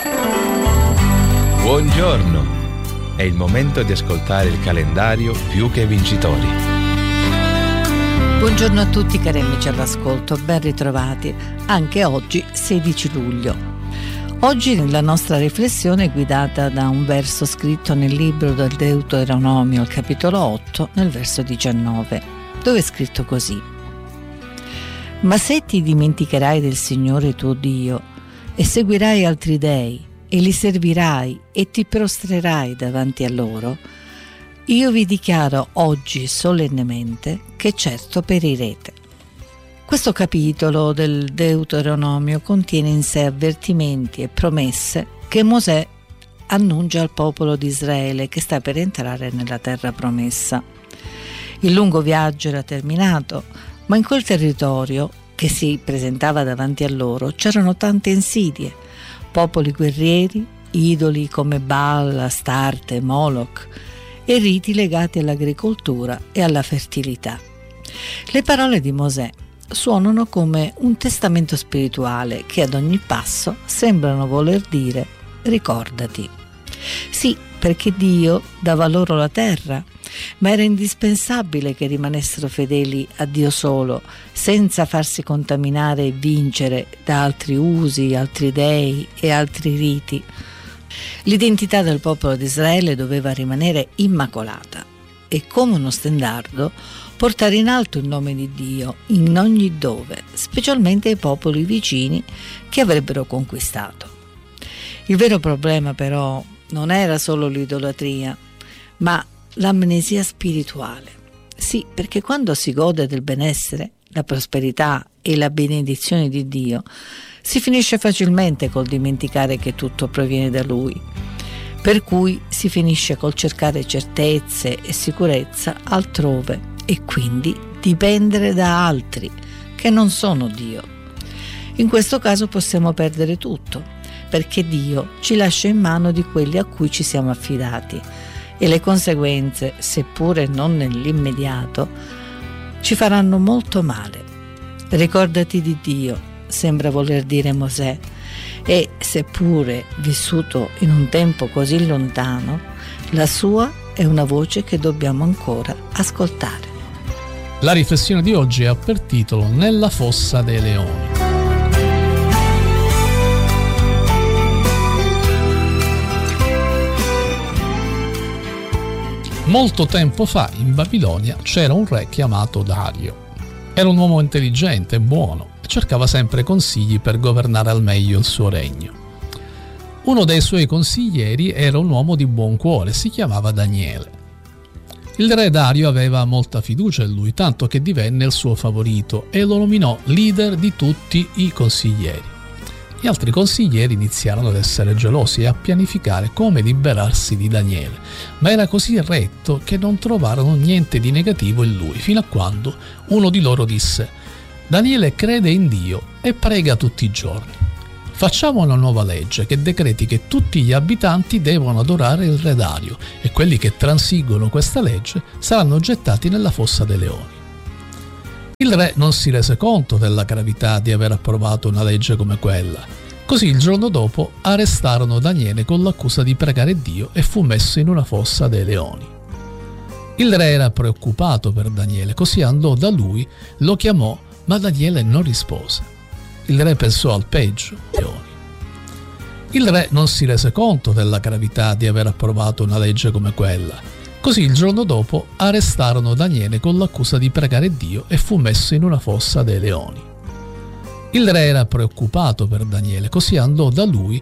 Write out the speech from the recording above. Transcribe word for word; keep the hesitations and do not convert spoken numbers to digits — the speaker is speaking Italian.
Buongiorno! È il momento di ascoltare il calendario Più che Vincitori. Buongiorno a tutti cari amici all'ascolto, ben ritrovati anche oggi sedici luglio. Oggi la nostra riflessione è guidata da un verso scritto nel libro del Deuteronomio, al capitolo otto, nel verso diciannove, dove è scritto così: Ma se ti dimenticherai del Signore tuo Dio e seguirai altri dei e li servirai e ti prostrerai davanti a loro, io vi dichiaro oggi solennemente che certo perirete. Questo capitolo del Deuteronomio contiene in sé avvertimenti e promesse che Mosè annuncia al popolo di Israele che sta per entrare nella terra promessa. Il lungo viaggio era terminato, ma in quel territorio che si presentava davanti a loro c'erano tante insidie, popoli guerrieri, idoli come Baal, Astarte, Moloch e riti legati all'agricoltura e alla fertilità. Le parole di Mosè suonano come un testamento spirituale che ad ogni passo sembrano voler dire: ricordati. Sì, perché Dio dava loro la terra, ma era indispensabile che rimanessero fedeli a Dio solo, senza farsi contaminare e vincere da altri usi, altri dei e altri riti. L'identità del popolo di Israele doveva rimanere immacolata e, come uno stendardo, portare in alto il nome di Dio in ogni dove, specialmente ai popoli vicini che avrebbero conquistato. Il vero problema però non era solo l'idolatria, ma l'amnesia spirituale. Sì, perché quando si gode del benessere, la prosperità e la benedizione di Dio, si finisce facilmente col dimenticare che tutto proviene da Lui. Per cui si finisce col cercare certezze e sicurezza altrove e quindi dipendere da altri che non sono Dio. In questo caso possiamo perdere tutto, perché Dio ci lascia in mano di quelli a cui ci siamo affidati e le conseguenze, seppure non nell'immediato, ci faranno molto male. Ricordati di Dio, sembra voler dire Mosè, e seppure vissuto in un tempo così lontano, la sua è una voce che dobbiamo ancora ascoltare. La riflessione di oggi ha per titolo Nella fossa dei leoni. Molto tempo fa in Babilonia c'era un re chiamato Dario. Era un uomo intelligente e buono e cercava sempre consigli per governare al meglio il suo regno. Uno dei suoi consiglieri era un uomo di buon cuore, si chiamava Daniele. Il re Dario aveva molta fiducia in lui, tanto che divenne il suo favorito e lo nominò leader di tutti i consiglieri. Gli altri consiglieri iniziarono ad essere gelosi e a pianificare come liberarsi di Daniele, ma era così retto che non trovarono niente di negativo in lui, fino a quando uno di loro disse: Daniele crede in Dio e prega tutti i giorni. Facciamo una nuova legge che decreti che tutti gli abitanti devono adorare il re Dario e quelli che transiggono questa legge saranno gettati nella fossa dei leoni. Il re non si rese conto della gravità di aver approvato una legge come quella. Così il giorno dopo arrestarono Daniele con l'accusa di pregare Dio e fu messo in una fossa dei leoni. Il re era preoccupato per Daniele, così andò da lui, lo chiamò, ma Daniele non rispose. Il re pensò al peggio. Leoni. Il re non si rese conto della gravità di aver approvato una legge come quella. Così il giorno dopo arrestarono Daniele con l'accusa di pregare Dio e fu messo in una fossa dei leoni. Il re era preoccupato per Daniele, così andò da lui,